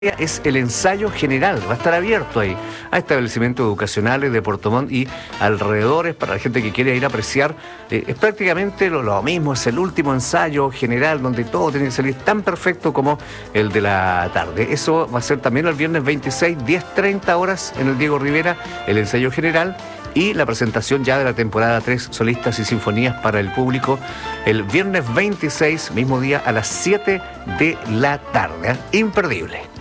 es el ensayo general, va a estar abierto ahí a establecimientos educacionales de Puerto Montt y alrededores para la gente que quiere ir a apreciar. Es prácticamente lo mismo, es el último ensayo general donde todo tiene que salir tan perfecto como el de la tarde. Eso va a ser también el viernes 26, 10:30 horas en el Diego Rivera, el ensayo general y la presentación ya de la temporada 3, solistas y sinfonías para el público, el viernes 26, mismo día a las 7 de la tarde. Imperdible.